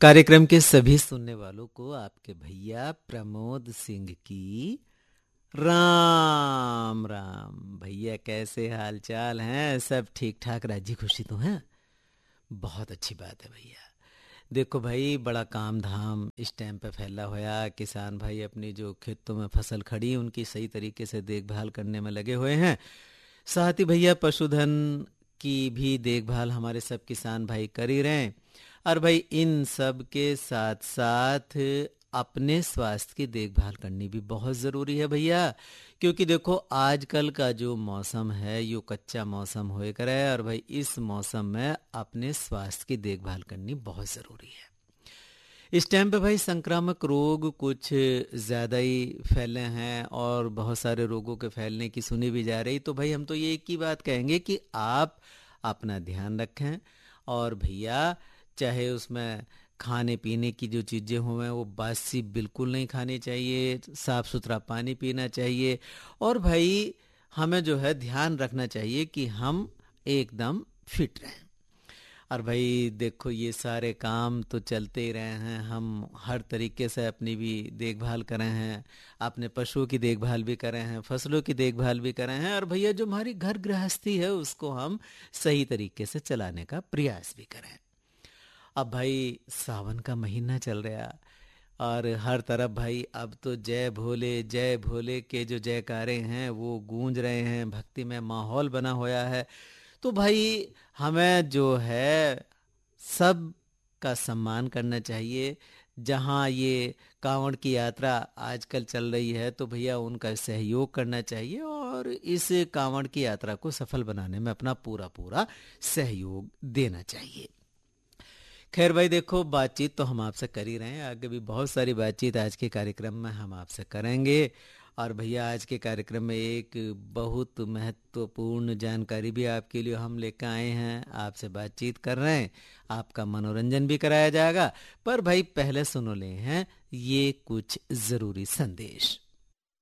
कार्यक्रम के सभी सुनने वालों को आपके भैया प्रमोद सिंह की राम राम। भैया कैसे हाल चाल हैं? सब ठीक ठाक, राजी खुशी तो हैं? बहुत अच्छी बात है भैया। देखो भाई, बड़ा काम धाम इस टाइम पे फैला होया। किसान भाई अपनी जो खेतों में फसल खड़ी उनकी सही तरीके से देखभाल करने में लगे हुए हैं। साथ ही भैया पशुधन की भी देखभाल हमारे सब किसान भाई कर ही रहे हैं। और भाई इन सब के साथ साथ अपने स्वास्थ्य की देखभाल करनी भी बहुत ज़रूरी है भैया। क्योंकि देखो आजकल का जो मौसम है यो कच्चा मौसम होए करे, और भाई इस मौसम में अपने स्वास्थ्य की देखभाल करनी बहुत ज़रूरी है। इस टाइम पे भाई संक्रामक रोग कुछ ज़्यादा ही फैले हैं और बहुत सारे रोगों के फैलने की सुनी भी जा रही। तो भाई हम तो ये एक ही बात कहेंगे कि आप अपना ध्यान रखें। और भैया चाहे उसमें खाने पीने की जो चीज़ें हों वो बासी बिल्कुल नहीं खानी चाहिए, साफ़ सुथरा पानी पीना चाहिए। और भाई हमें जो है ध्यान रखना चाहिए कि हम एकदम फिट रहें। और भाई देखो ये सारे काम तो चलते ही रहे हैं, हम हर तरीके से अपनी भी देखभाल करें हैं, अपने पशुओं की देखभाल भी करें हैं, फसलों की देखभाल भी करें हैं। और भैया जो हमारी घर गृहस्थी है उसको हम सही तरीके से चलाने का प्रयास भी करें। अब भाई सावन का महीना चल रहा और हर तरफ भाई अब तो जय भोले के जो जयकारे हैं वो गूंज रहे हैं, भक्ति में माहौल बना होया है। तो भाई हमें जो है सब का सम्मान करना चाहिए। जहाँ ये कांवड़ की यात्रा आजकल चल रही है तो भैया उनका सहयोग करना चाहिए और इस कांवड़ की यात्रा को सफल बनाने में अपना पूरा पूरा सहयोग देना चाहिए। खैर भाई देखो, बातचीत तो हम आपसे कर ही रहे हैं, आगे भी बहुत सारी बातचीत आज के कार्यक्रम में हम आपसे करेंगे। और भैया आज के कार्यक्रम में एक बहुत महत्वपूर्ण जानकारी भी आपके लिए हम लेकर आए हैं, आपसे बातचीत कर रहे हैं, आपका मनोरंजन भी कराया जाएगा। पर भाई पहले सुनो ले हैं ये कुछ ज़रूरी संदेश।